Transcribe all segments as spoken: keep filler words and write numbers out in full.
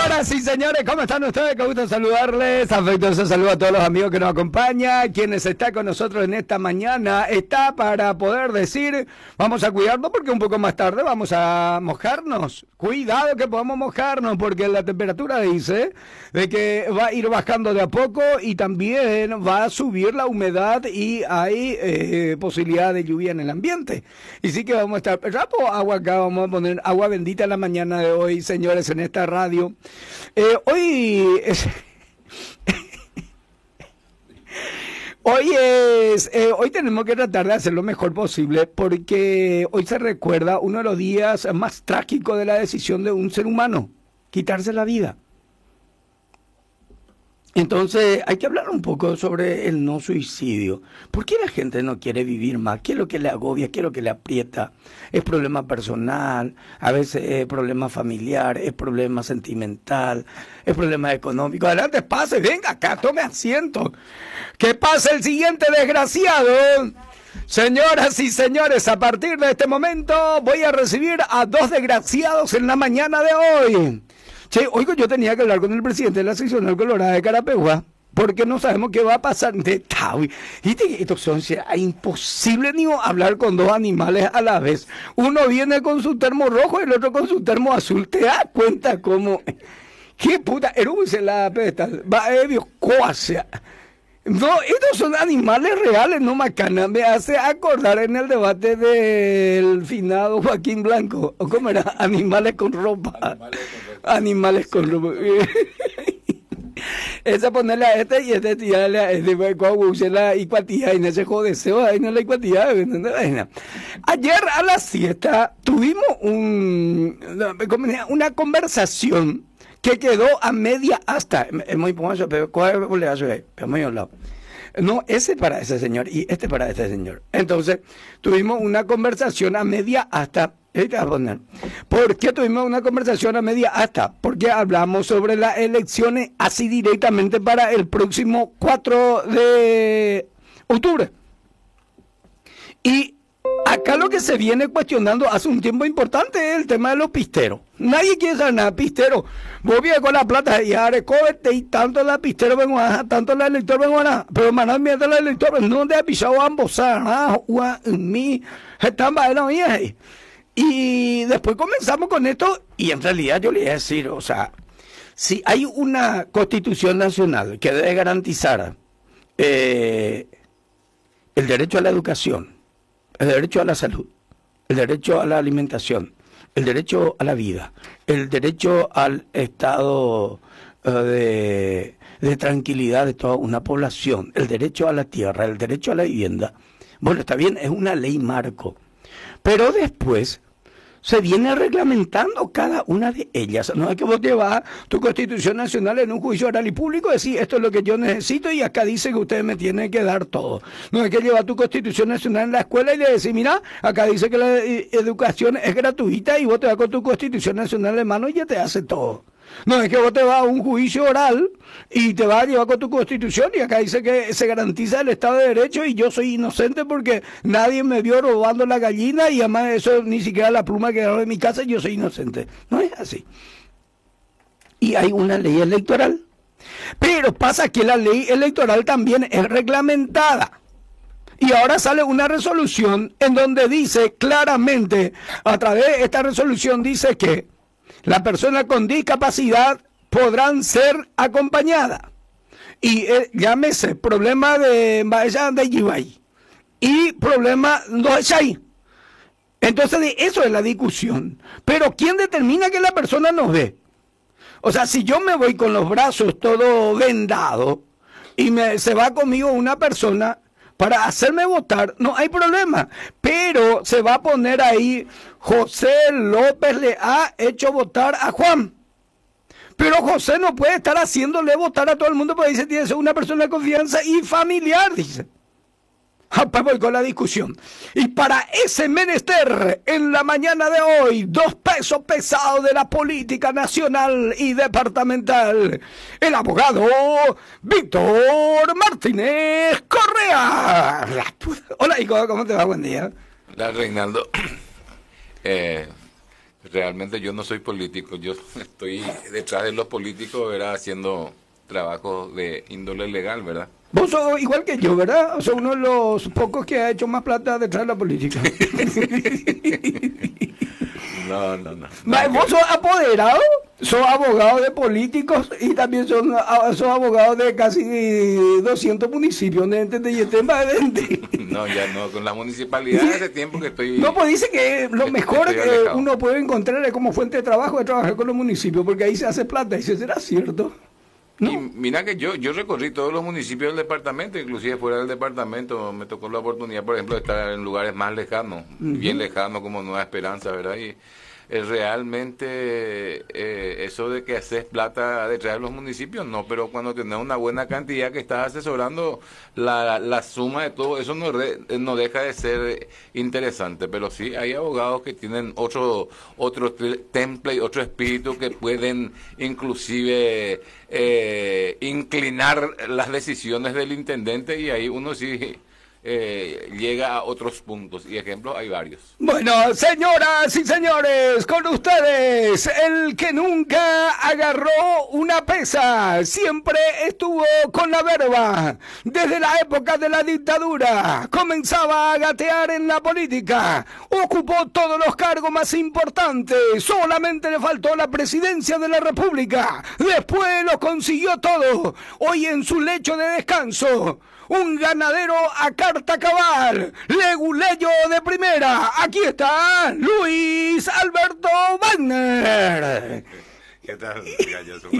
Señoras y señores, ¿cómo están ustedes? Qué gusto saludarles. Afectuoso saludo a todos los amigos que nos acompañan. Quienes están con nosotros en esta mañana está para poder decir, vamos a cuidarnos porque un poco más tarde vamos a mojarnos. Cuidado que podamos mojarnos porque la temperatura dice de que va a ir bajando de a poco y también va a subir la humedad y hay eh, posibilidad de lluvia en el ambiente. Y sí que vamos a estar, rapo agua acá, vamos a poner agua bendita en la mañana de hoy, señores, en esta radio. Eh, hoy es... Hoy es, eh, hoy tenemos que tratar de hacer lo mejor posible porque hoy se recuerda uno de los días más trágicos de la decisión de un ser humano, quitarse la vida. Entonces hay que hablar un poco sobre el no suicidio. ¿Por qué la gente no quiere vivir más? ¿Qué es lo que le agobia? ¿Qué es lo que le aprieta? ¿Es problema personal? A veces es problema familiar, es problema sentimental, es problema económico. Adelante, pase, venga acá, tome asiento. ¿Qué pasa el siguiente desgraciado? Señoras y señores, a partir de este momento voy a recibir a dos desgraciados en la mañana de hoy. Che, oigo, yo tenía que hablar con el presidente de la seccional colorada de Carapeguá, porque no sabemos qué va a pasar. De Tawi. Y esto son, es imposible ni hablar con dos animales a la vez. Uno viene con su termo rojo y el otro con su termo azul. ¿Te das cuenta cómo? ¿Qué puta? Erúbese la pedestal. Va, ebio, coasea. No, estos son animales reales, no macana. Me hace acordar en el debate del finado Joaquín Blanco. ¿O cómo era? Animales con ropa. Animales con ropa. Animales con ropa. Esa ponerle a este y este tirarle a este. Cuando use la iguatía y no se jode, se va y no la iguatía. Ayer a la siesta tuvimos un, una conversación que quedó a media asta. Es muy famoso, pero ¿cuál le hace? Pero muy hablado. No, ese para ese señor y este para este señor. Entonces, tuvimos una conversación a media asta. ¿Por qué tuvimos una conversación a media asta? Porque hablamos sobre las elecciones así directamente para el próximo cuatro de octubre. Y acá lo que se viene cuestionando hace un tiempo importante es el tema de los pisteros. Nadie quiere saber nada, pistero. Vos vienes con la plata y ahora cóbete y tanto la pistero vengo a tanto la elector vengo a pero maná mientras la elector no te ha pisado ambos, ah, mi, están bailando ahí. Y después comenzamos con esto y en realidad yo le voy a decir, o sea, si hay una constitución nacional que debe garantizar eh, el derecho a la educación, el derecho a la salud, el derecho a la alimentación, el derecho a la vida, el derecho al estado uh, de, de tranquilidad de toda una población, el derecho a la tierra, el derecho a la vivienda. Bueno, está bien, es una ley marco, pero después se viene reglamentando cada una de ellas. No es que vos llevas tu Constitución Nacional en un juicio oral y público y decís, esto es lo que yo necesito y acá dice que ustedes me tienen que dar todo. No es que llevas tu Constitución Nacional en la escuela y le decís, mira, acá dice que la educación es gratuita y vos te vas con tu Constitución Nacional en mano y ya te hace todo. No es que vos te vas a un juicio oral y te vas a llevar con tu constitución y acá dice que se garantiza el Estado de Derecho y yo soy inocente porque nadie me vio robando la gallina y además eso ni siquiera la pluma que agarró de mi casa y yo soy inocente. No es así. Y hay una ley electoral. Pero pasa que la ley electoral también es reglamentada. Y ahora sale una resolución en donde dice claramente, a través de esta resolución dice que las personas con discapacidad podrán ser acompañadas. Y eh, llámese problema de de Yibay y problema de Chay. Entonces de eso es la discusión. Pero ¿quién determina que la persona nos ve? O sea, si yo me voy con los brazos todo vendados y me, se va conmigo una persona para hacerme votar, no hay problema. Pero se va a poner ahí, José López le ha hecho votar a Juan. Pero José no puede estar haciéndole votar a todo el mundo porque dice, tiene que ser una persona de confianza y familiar, dice. Pues voy con la discusión. Y para ese menester, en la mañana de hoy, dos pesos pesados de la política nacional y departamental, el abogado Víctor Martínez Correa. Hola, Ico, ¿cómo te va? Buen día. Hola, Reinaldo. Eh, Realmente yo no soy político, yo estoy detrás de los políticos, ¿verdad? Haciendo trabajo de índole legal, ¿verdad? Vos sos igual que yo, ¿verdad? Sos uno de los pocos que ha hecho más plata detrás de la política. No, no, no. Ma, ¿Vos sos apoderado? Sos abogado de políticos y también sos, sos abogado de casi doscientos municipios. ¿No entendés? No, ya no. Con la municipalidad hace tiempo que estoy... No, pues dice que lo mejor que alejado. uno puede encontrar es como fuente de trabajo es trabajar con los municipios, porque ahí se hace plata. Y eso será cierto. ¿No? Y mira que yo yo recorrí todos los municipios del departamento, inclusive fuera del departamento, me tocó la oportunidad, por ejemplo, de estar en lugares más lejanos, uh-huh. bien lejanos como Nueva Esperanza, ¿verdad? Y eh, realmente eh, eso de que haces plata detrás de los municipios, no, pero cuando tenés una buena cantidad que estás asesorando, la, la suma de todo eso no, re, no deja de ser interesante, pero sí hay abogados que tienen otro otro template, otro espíritu que pueden inclusive eh, inclinar las decisiones del intendente y ahí uno sí Eh, llega a otros puntos y ejemplos hay varios. Bueno, señoras y señores, con ustedes el que nunca agarró una pesa, siempre estuvo con la verba, desde la época de la dictadura, comenzaba a gatear en la política, ocupó todos los cargos más importantes, solamente le faltó la presidencia de la República, después lo consiguió todo, hoy en su lecho de descanso, un ganadero a carta cabal, leguleyo de primera. Aquí está Luis Alberto Wagner. ¿Qué tal, galloso?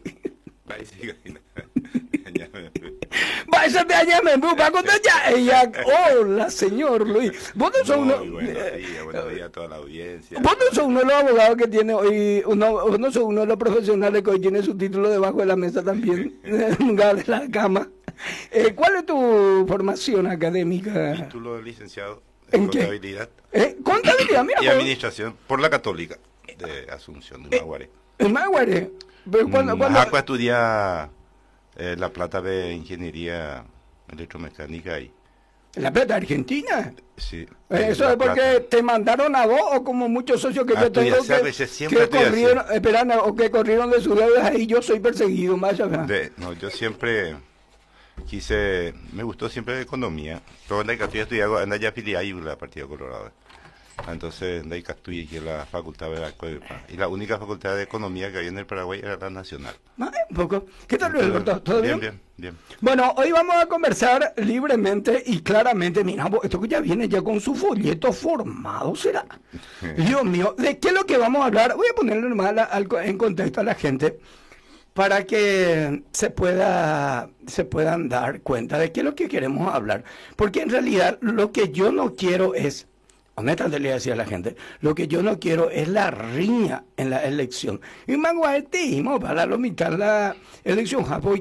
Vaya te allame, ya ella. Hola, señor Luis. Vos no sos uno. Buenos días, buenos días a toda la audiencia. Vos no sos uno de los abogados que tiene hoy, uno, vos no sos uno de los profesionales que hoy tiene su título debajo de la mesa también, en lugar de la cama. Eh, ¿Cuál es tu formación académica? Título de licenciado en, ¿En contabilidad. ¿Eh? Contabilidad, mira. Y por... administración por la Católica de Asunción de Maguare. ¿En Maguare? ¿Pero cuándo, cuándo? Ajá, estudiar eh, la plata de ingeniería electromecánica ahí. ¿La plata argentina? Sí. Eh, ¿Eso es porque plata. Te mandaron a vos o como muchos socios que a yo tengo que, que corrieron, esperan, o que corrieron de sus deudas y yo soy perseguido? Más allá. De, no, yo siempre quise, me gustó siempre la economía. Todo en la que estudié en la afiliada y la Partido Colorado. Entonces, en la estudié que la facultad de la y la única facultad de economía que había en el Paraguay era la nacional. Ah, un poco. ¿Qué tal, Luis Alberto? ¿Todo bien? Bien, bien, bien. Bueno, hoy vamos a conversar libremente y claramente. Mira, esto que ya viene ya con su folleto formado, ¿será? Dios mío, ¿de qué es lo que vamos a hablar? Voy a ponerlo normal al, en contexto a la gente para que se pueda se puedan dar cuenta de qué es lo que queremos hablar. Porque en realidad lo que yo no quiero es, honestamente le decía a la gente, lo que yo no quiero es la riña en la elección. Y manguaetismo para lo mitad la elección hoy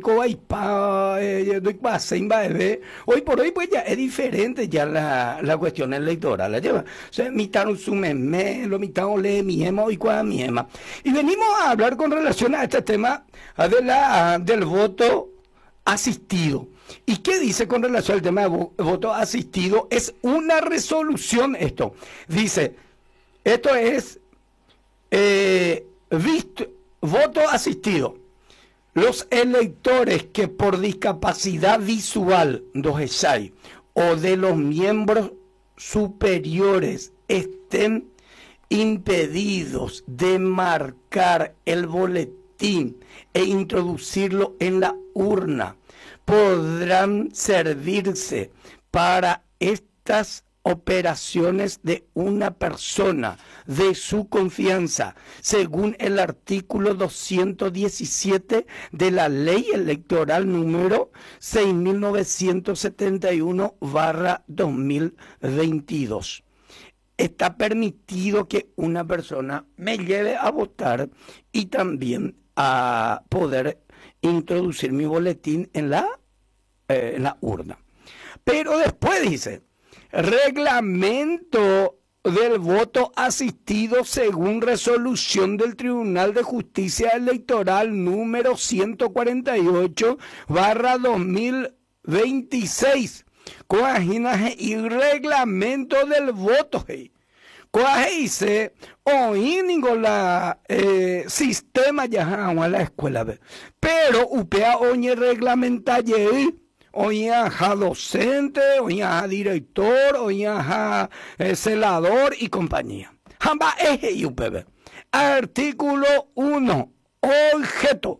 hoy por hoy pues ya es diferente ya la, la cuestión electoral. La lleva. O sea, mitad su meme, lo mitad le miema y cuá miema. Y venimos a hablar con relación a este tema de la, del voto asistido. ¿Y qué dice con relación al tema de voto asistido? Es una resolución esto. Dice, esto es eh, visto, voto asistido. Los electores que por discapacidad visual dos o de los miembros superiores estén impedidos de marcar el boletín e introducirlo en la urna, podrán servirse para estas operaciones de una persona de su confianza, según el artículo doscientos diecisiete de la Ley Electoral número seis mil novecientos setenta y uno barra dos mil veintidós. Está permitido que una persona me lleve a votar y también a poder introducir mi boletín en la, eh, en la urna. Pero después dice, reglamento del voto asistido según resolución del Tribunal de Justicia Electoral número ciento cuarenta y ocho barra dos mil veintiséis. Coaginaje y reglamento del voto. Hey. Coaje dice, oí la eh, sistema ya a la escuela, pero upea oñe reglamentaye, oña ja docente, oña ja director, oña ja eh, celador y compañía. Jamba eje y upebe. Artículo uno. Objeto.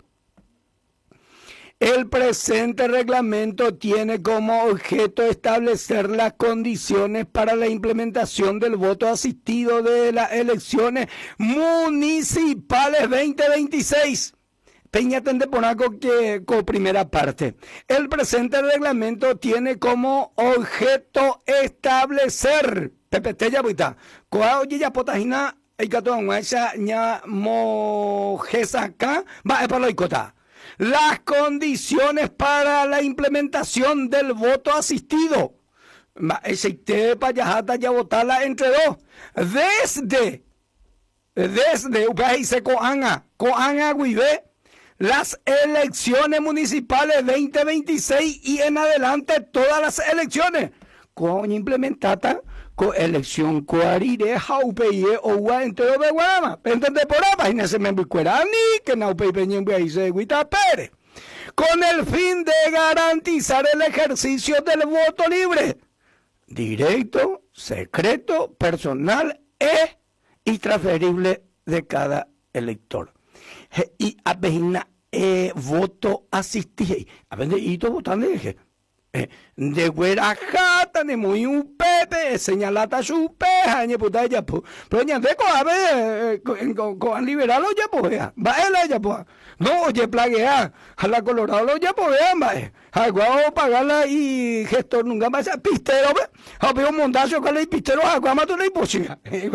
El presente reglamento tiene como objeto establecer las condiciones para la implementación del voto asistido de las elecciones municipales veinte veintiséis. Peñaten de Ponaco que con primera parte. El presente reglamento tiene como objeto establecer. Pepe ya buita. Coa oye ya potagina hay que tomar esa ña mojesa acá va a para la las condiciones para la implementación del voto asistido. Ese tepa ya ya votarla entre dos. Desde, desde, dice Coanga, Coanga Guibé, las elecciones municipales veinte veintiséis y en adelante todas las elecciones. Con implementada con elección coarire jaupeie o gua entero de guama. Pentende por apa y se me bucuera ni que no peñen ahí se guita pere. Con el fin de garantizar el ejercicio del voto libre, directo, secreto, personal e intransferible de cada elector. Y a veces eh, voto asistido. A veces y todo votando dije. De Guerajata, de muy un pepe, señalata su peja, ni puta ya pues. Pero ya de coabe, con liberal ya pues, va él ya pues. No, oye, plaguea, a la Colorado ya pues, va. Agua pagarla y gestor nunca más, pistero, ve. Había un montazo con el pistero, agua mato la imposible.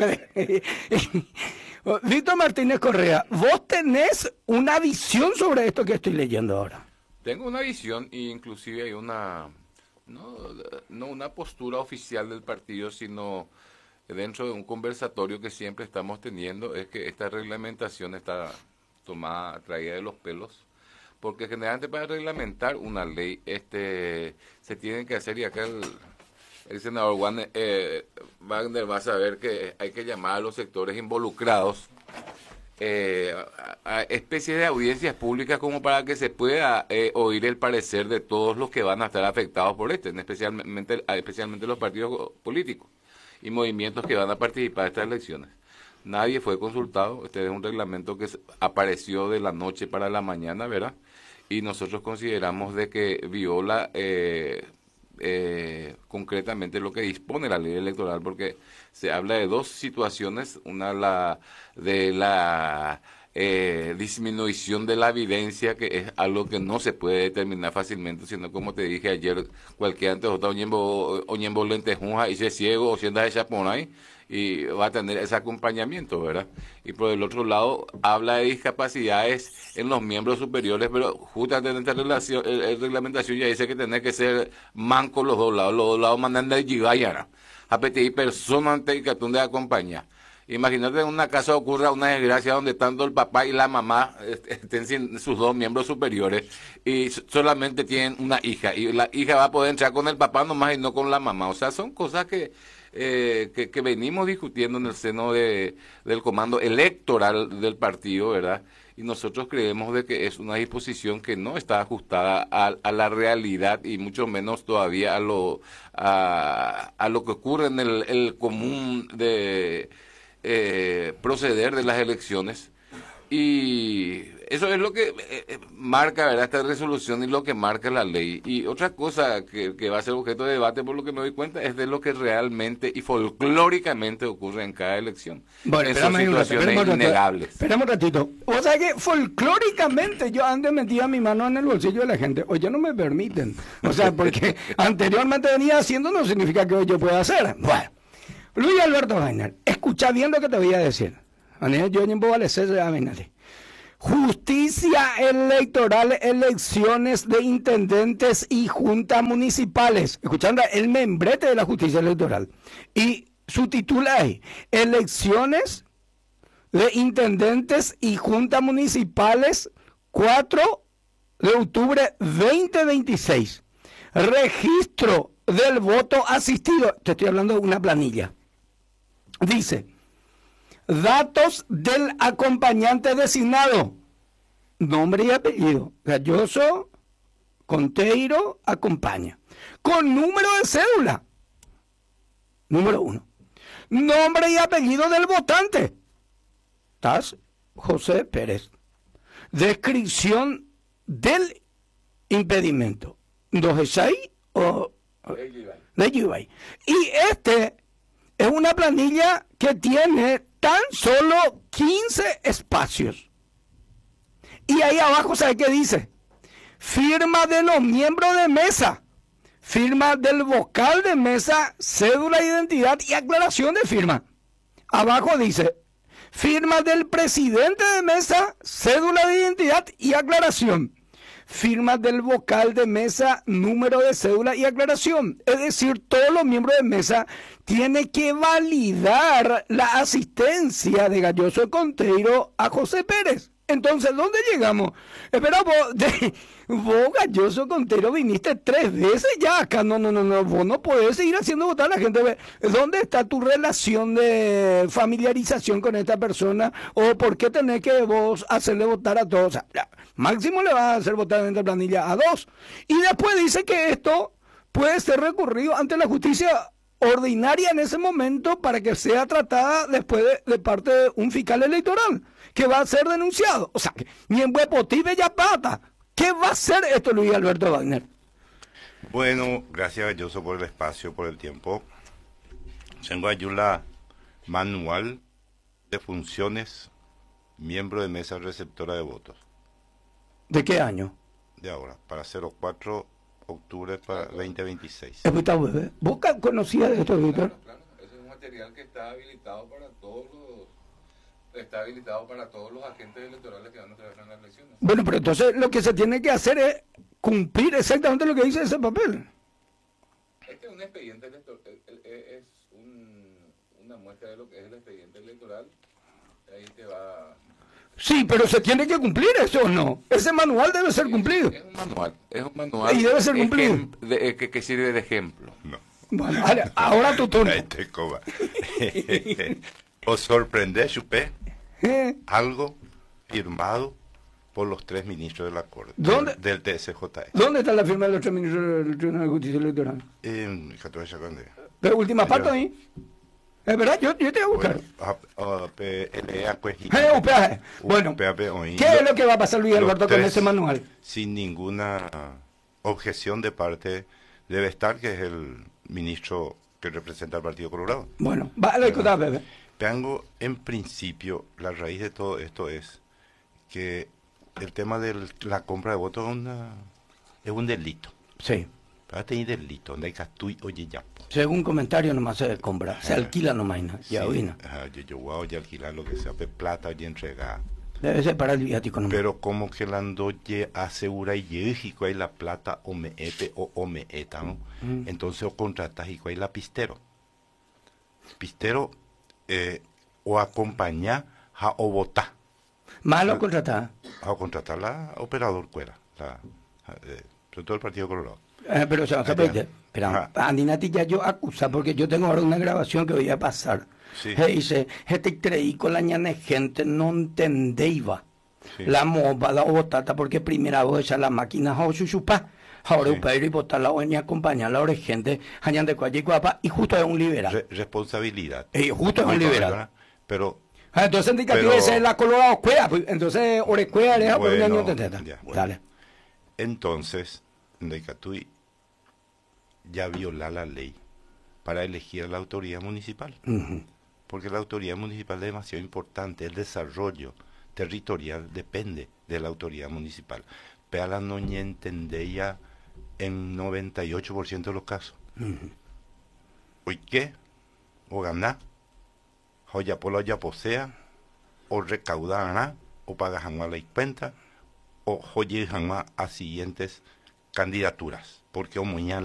Víctor Martínez Correa, vos tenés una visión sobre esto que estoy leyendo ahora. Tengo una visión e inclusive hay una, no, no una postura oficial del partido, sino dentro de un conversatorio que siempre estamos teniendo, es que esta reglamentación está tomada, traída de los pelos, porque generalmente para reglamentar una ley este se tiene que hacer, y acá el, el senador Wagner, eh, Wagner va a saber que hay que llamar a los sectores involucrados, Eh, a, a especie de audiencias públicas como para que se pueda eh, oír el parecer de todos los que van a estar afectados por este, especialmente, especialmente los partidos políticos y movimientos que van a participar en estas elecciones. Nadie fue consultado, este es un reglamento que apareció de la noche para la mañana, ¿verdad? Y nosotros consideramos de que viola eh, eh, concretamente lo que dispone la ley electoral, porque se habla de dos situaciones, una la de la eh, disminución de la evidencia, que es algo que no se puede determinar fácilmente, sino como te dije ayer, cualquier antes otra oñembo, oñembo lentejunja y se ciego o sienda de chaponay, y va a tener ese acompañamiento, ¿verdad? Y por el otro lado, habla de discapacidades en los miembros superiores, pero justamente en esta relación, el, el reglamentación ya dice que tiene que ser manco los dos lados, los dos lados mandan de Gigayana, a pedir personas ante que tú de acompañar. Imagínate en una casa ocurra una desgracia donde tanto el papá y la mamá estén sin sus dos miembros superiores y solamente tienen una hija, y la hija va a poder entrar con el papá nomás y no con la mamá. O sea, son cosas que Eh, que, que venimos discutiendo en el seno de, del comando electoral del partido, ¿verdad? Y nosotros creemos de que es una disposición que no está ajustada a, a la realidad y mucho menos todavía a lo a, a lo que ocurre en el, el común de eh, proceder de las elecciones. Y eso es lo que eh, marca, ¿verdad?, esta resolución y lo que marca la ley. Y otra cosa que, que va a ser objeto de debate, por lo que me doy cuenta, es de lo que realmente y folclóricamente ocurre en cada elección. Bueno, en esas situaciones innegables. Espera un ratito. O sea que folclóricamente yo antes metía mi mano en el bolsillo de la gente. Hoy ya no me permiten. O sea, porque anteriormente venía haciendo no significa que hoy yo pueda hacer. Bueno, Luis Alberto Wagner, escucha bien lo que te voy a decir. Yo en Justicia electoral, elecciones de intendentes y juntas municipales. Escuchando el membrete de la justicia electoral. Y su titular es Elecciones de intendentes y juntas municipales cuatro de octubre veinte veintiséis. Registro del voto asistido. Te estoy hablando de una planilla. Dice, datos del acompañante designado, nombre y apellido, Galloso Conteiro acompaña, con número de cédula, número uno, nombre y apellido del votante, Taz José Pérez, descripción del impedimento, dos de seis o de Yubay. Y este es una planilla que tiene tan solo quince espacios. Y ahí abajo, ¿sabe qué dice? Firma de los miembros de mesa, firma del vocal de mesa, cédula de identidad y aclaración de firma. Abajo dice, firma del presidente de mesa, cédula de identidad y aclaración. Firma del vocal de mesa, número de cédula y aclaración. Es decir, todos los miembros de mesa tienen que validar la asistencia de Galloso Conteiro a José Pérez. Entonces, ¿dónde llegamos? Espera, vos, de, vos, Galloso Conteiro, viniste tres veces ya acá. No, no, no, no, vos no podés seguir haciendo votar a la gente. ¿Dónde está tu relación de familiarización con esta persona? ¿O por qué tenés que vos hacerle votar a todos? O sea, máximo le vas a hacer votar en esta planilla a dos. Y después dice que esto puede ser recurrido ante la justicia ordinaria en ese momento para que sea tratada después de, de parte de un fiscal electoral que va a ser denunciado. O sea, que ni en Huepotí Bella Pata. ¿Qué va a hacer esto, Luis Alberto Wagner? Bueno, gracias Galloso por el espacio, por el tiempo. Tengo ahí la manual de funciones, miembro de mesa receptora de votos. ¿De qué año? De ahora, para cero cuatro de octubre para veinte veintiséis. ¿Vos conocías de esto, Víctor? Claro, claro. Ese es un material que está habilitado para todos los está habilitado para todos los agentes electorales que van a trabajar en las elecciones. Bueno, pero entonces lo que se tiene que hacer es cumplir exactamente lo que dice ese papel. Este es un expediente electoral, es un, una muestra de lo que es el expediente electoral. Ahí te va... Sí, pero se tiene que cumplir eso o no. Ese manual debe ser cumplido. Es un manual, es un manual y debe ser cumplido. De, que, que sirve de ejemplo. No. Bueno, vale, ahora tu turno. Este coba. ¿Os sorprende, Chupé? ¿Eh? Algo firmado por los tres ministros de la Corte, ¿Dónde? del, del T S J E. ¿Dónde está la firma de los tres ministros del Tribunal de Justicia Electoral? En catorce segundos. ¿Pero última parte ahí? Es verdad, yo, yo te voy a buscar. Bueno, ¿qué es lo que va a pasar, Luis Alberto, con ese manual? Sin ninguna objeción de parte debe estar, que es el ministro que representa al Partido Colorado. Bueno, vale, escuchá, Pepe. Tengo, en principio, la raíz de todo esto es que el tema de la compra de votos es, una, es un delito. Sí. Para tener delito, donde hay castui, oye, ya. Según comentario, nomás se compra, se alquila nomás, ¿no? Sí, ya vino. Ajá, yo, yo voy a alquilar lo que sea, pe plata y entregar. Debe ser para el viático nomás. Pero como que la andoye asegura y yejico hay la plata o me epe o, o me eta, ¿no? Mm. Entonces o contratas y hay la pistero. Pistero eh, o acompañar a o votar. Malo contratar. A o contratar la operador cuera, la, eh, sobre todo el Partido Colorado. Eh, pero o sea, espera, espera, Andinati ya yo acusa, porque yo tengo ahora una grabación que voy a pasar. Sí. He dice, este creí con la ñane gente no entendeiva. Sí. La moba la botata porque primera vez a la máquina o chuchupa. Ahora Sí. upay y botar la oña acompañar la hora gente hañan de cualle y guapa y justo es un liberal. Re responsabilidad. Y justo es un liberal. Pero Ah, entonces indicativo pero... es la Colorado Cuea, pues, entonces Orecuea le bueno, un año de ya, bueno. Dale. Entonces, Indicatui ya viola la ley para elegir a la autoridad municipal. Uh-huh. Porque la autoridad municipal es demasiado importante, el desarrollo territorial depende de la autoridad municipal. Pero la no entendía en noventa y ocho por ciento de los casos. Uh-huh. ¿Hoy qué? O ganar, o ya por la ya posea, o recaudar, o pagar jamás la cuenta, o joye jamás a siguientes candidaturas. Porque o